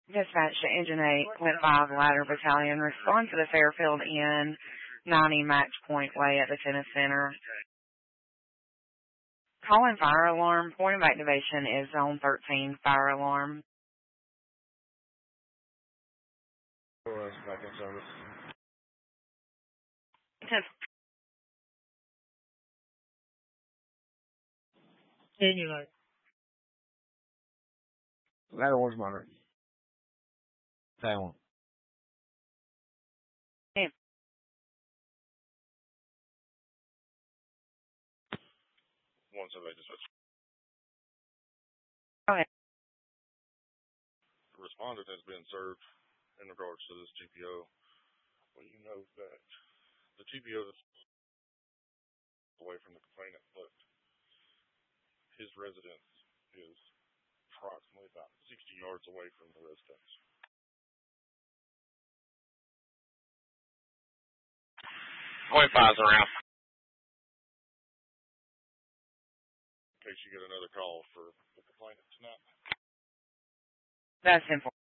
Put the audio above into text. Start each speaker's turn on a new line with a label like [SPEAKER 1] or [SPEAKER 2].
[SPEAKER 1] Dispatch to Engine 8, Clint 5, Ladder Battalion. Respond to the Fairfield Inn, 90 Match Point Way at the Tennis Center. Calling fire alarm. Point of activation is Zone 13, fire alarm.
[SPEAKER 2] Back in service.
[SPEAKER 3] Anyway.
[SPEAKER 2] Ladder one's monitor. That one.
[SPEAKER 1] Hey.
[SPEAKER 2] One survey dispatch.
[SPEAKER 1] Okay.
[SPEAKER 2] The respondent has been served in regards to this GPO. Well, you know that the GPO is away from the complainant, but his residence is approximately about 60 yards away from the residence.
[SPEAKER 4] Point 5's around.
[SPEAKER 2] In case you get another call for the complainant tonight.
[SPEAKER 1] That's important.